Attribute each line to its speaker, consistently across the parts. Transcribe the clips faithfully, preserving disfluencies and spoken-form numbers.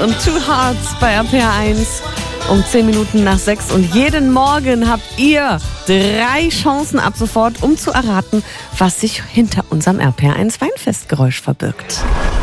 Speaker 1: und Two Hearts bei R P R eins um zehn Minuten nach sechs. Und jeden Morgen habt ihr drei Chancen ab sofort, um zu erraten, was sich hinter unserem R P R eins Weinfestgeräusch verbirgt.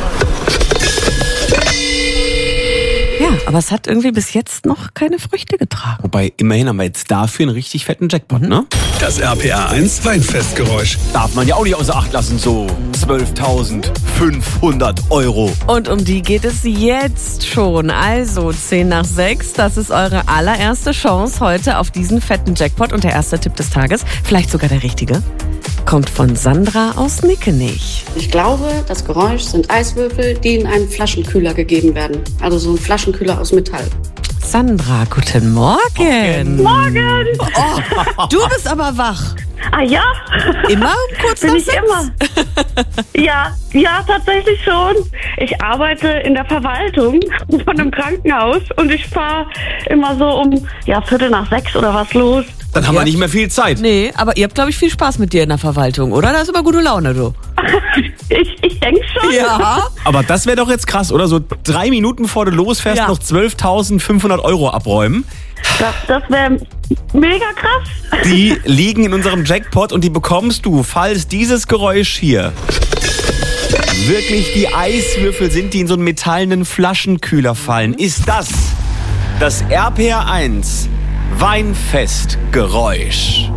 Speaker 1: Ja, aber es hat irgendwie bis jetzt noch keine Früchte getragen.
Speaker 2: Wobei, immerhin haben wir jetzt dafür einen richtig fetten Jackpot, mhm. ne?
Speaker 3: Das R P R eins Weinfestgeräusch.
Speaker 2: Darf man ja auch nicht außer Acht lassen, so zwölftausendfünfhundert Euro.
Speaker 1: Und um die geht es jetzt schon. Also zehn nach sechs, das ist eure allererste Chance heute auf diesen fetten Jackpot. Und der erste Tipp des Tages, vielleicht sogar der richtige, kommt von Sandra aus Nickenich.
Speaker 4: Ich glaube, das Geräusch sind Eiswürfel, die in einen Flaschenkühler gegeben werden. Also so ein Flaschenkühler aus Metall.
Speaker 1: Sandra, guten Morgen.
Speaker 4: Morgen!
Speaker 1: Oh, du bist aber wach.
Speaker 4: Ah ja?
Speaker 1: Immer um kurz
Speaker 4: Bin
Speaker 1: nach
Speaker 4: ich
Speaker 1: sechs?
Speaker 4: immer. Ja, ja, tatsächlich schon. Ich arbeite in der Verwaltung von einem Krankenhaus und ich fahre immer so um ja, Viertel nach sechs oder was los.
Speaker 2: Dann haben wir nicht mehr viel Zeit.
Speaker 1: Nee, aber ihr habt, glaube ich, viel Spaß mit dir in der Verwaltung, oder? Da ist immer gute Laune, du.
Speaker 4: Ich, ich denke schon.
Speaker 1: Ja.
Speaker 2: Aber das wäre doch jetzt krass, oder? So drei Minuten vor du losfährst,
Speaker 1: Ja.
Speaker 2: noch zwölftausendfünfhundert Euro abräumen.
Speaker 4: Das, das wäre mega krass.
Speaker 2: Die liegen in unserem Jackpot und die bekommst du, falls dieses Geräusch hier wirklich die Eiswürfel sind, die in so einen metallenen Flaschenkühler fallen. Ist das das R P R eins Weinfestgeräusch?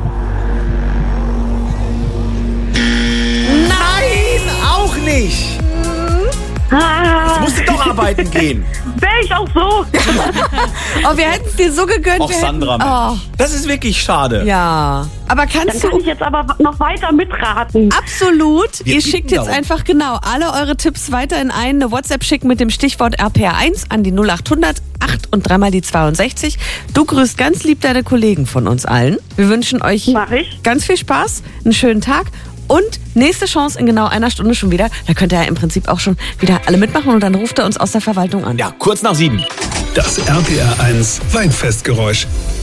Speaker 2: Nein, auch nicht.
Speaker 4: Ah,
Speaker 2: Musst du doch arbeiten gehen.
Speaker 4: wäre ich auch so.
Speaker 1: Oh, wir hätten es dir so gegönnt.
Speaker 2: Och,
Speaker 1: wir
Speaker 2: Sandra,
Speaker 1: hätten, oh,
Speaker 2: das ist wirklich schade.
Speaker 1: ja. Aber
Speaker 4: Dann
Speaker 1: kannst
Speaker 4: kann
Speaker 1: du...
Speaker 4: ich jetzt aber noch weiter mitraten.
Speaker 1: Absolut.
Speaker 2: Wir
Speaker 1: Ihr
Speaker 2: bieten
Speaker 1: schickt jetzt
Speaker 2: darum.
Speaker 1: einfach genau alle eure Tipps weiter in eine WhatsApp schicken mit dem Stichwort R P R eins an die null acht hundert acht und dreimal die zweiundsechzig. Du grüßt ganz lieb deine Kollegen von uns allen. Wir wünschen euch
Speaker 4: Mach ich.
Speaker 1: ganz viel Spaß, einen schönen Tag und nächste Chance in genau einer Stunde schon wieder. Da könnt ihr ja im Prinzip auch schon wieder alle mitmachen und dann ruft er uns aus der Verwaltung an.
Speaker 2: Ja, kurz nach sieben.
Speaker 3: Das R P R eins Weinfestgeräusch.